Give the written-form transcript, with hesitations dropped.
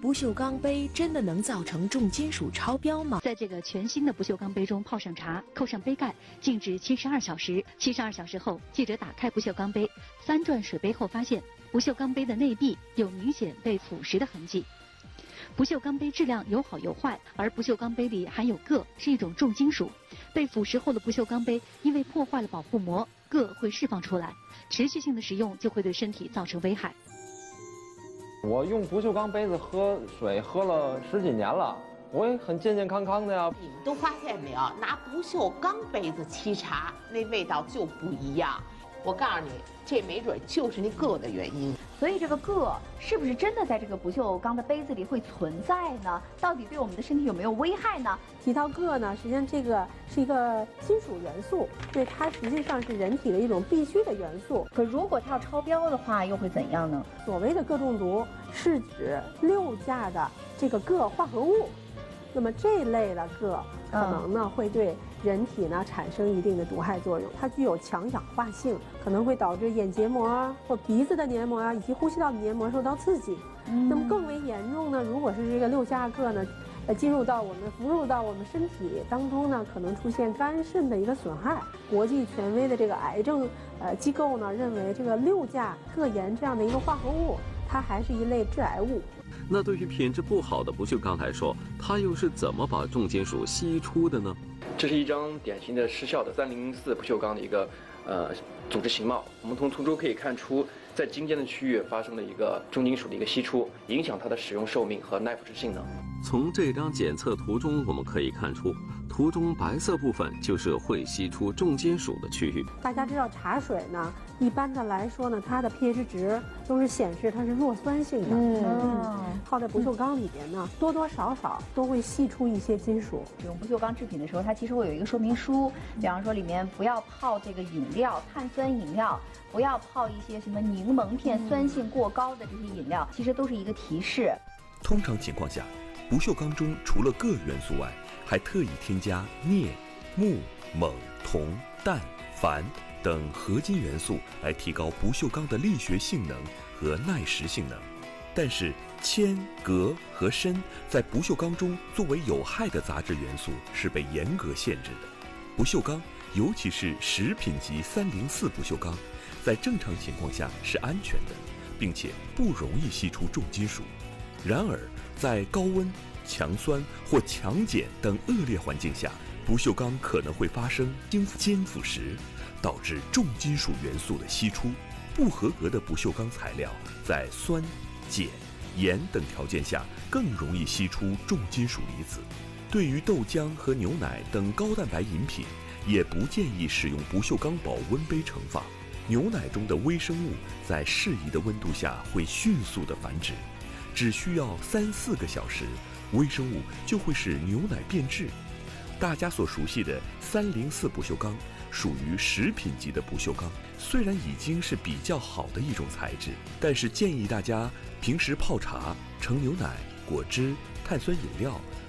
不锈钢杯真的能造成重金属超标吗？ 在这个全新的不锈钢杯中泡上茶，扣上杯盖，静置72小时。72小时后，记者打开不锈钢杯，翻转水杯后发现，不锈钢杯的内壁有明显被腐蚀的痕迹。不锈钢杯质量有好有坏，而不锈钢杯里含有铬，是一种重金属。被腐蚀后的不锈钢杯因为破坏了保护膜，铬会释放出来，持续性的使用就会对身体造成危害。 我用不锈钢杯子喝水喝了10几年了，我也很健健康康的呀。 你们都发现没有，拿不锈钢杯子沏茶，那味道就不一样。我告诉你，这没准就是那铬的原因。 所以这个铬是不是真的在这个不锈钢的杯子里会存在呢？到底对我们的身体有没有危害呢？ 提到铬呢，实际上这个是一个金属元素，对它实际上是人体的一种必需的元素。 可如果它要超标的话，又会怎样呢？ 所谓的铬中毒是指6价的这个铬化合物，那么这类的铬可能呢会对人体呢产生一定的毒害作用，它具有强氧化性，可能会导致眼结膜啊或鼻子的黏膜啊以及呼吸道的黏膜受到刺激。那么更为严重呢，如果是这个6价铬呢，服入到我们身体当中呢，可能出现肝肾的一个损害。国际权威的这个癌症机构呢认为，这个6价铬盐这样的一个化合物，它还是一类致癌物。 那对于品质不好的不锈钢来说，它又是怎么把重金属析出的呢？ 这是一张典型的失效的304不锈钢的一个组织形貌。我们从图中可以看出，在筋间的区域发生了一个重金属的一个析出，影响它的使用寿命和耐腐蚀性能。 从这张检测图中，我们可以看出，图中白色部分就是会析出重金属的区域。 大家知道茶水呢，一般的来说呢，它的 pH 值都是显示它是弱酸性的。泡在不锈钢里边呢，多多少少都会析出一些金属。 使用不锈钢制品的时候，它其实会有一个说明书，比方说里面不要泡这个饮料，碳酸饮料，不要泡一些什么柠檬片，酸性过高的这些饮料，其实都是一个提示。 通常情况下，不锈钢中除了铬元素外，还特意添加镍、钼、锰、铜、氮、钒等合金元素来提高不锈钢的力学性能和耐蚀性能。但是铅、镉和砷在不锈钢中作为有害的杂质元素是被严格限制的。不锈钢，尤其是食品级304不锈钢，在正常情况下是安全的，并且不容易析出重金属。然而，在高温、强酸或强碱等恶劣环境下，不锈钢可能会发生尖腐蚀，导致重金属元素的析出。不合格的不锈钢材料在酸、碱、盐等条件下更容易析出重金属离子。对于豆浆和牛奶等高蛋白饮品，也不建议使用不锈钢保温杯盛放。牛奶中的微生物在适宜的温度下会迅速的繁殖，只需要3-4个小时，微生物就会使牛奶变质。大家所熟悉的304不锈钢属于食品级的不锈钢，虽然已经是比较好的一种材质，但是建议大家平时泡茶、盛牛奶、果汁、碳酸饮料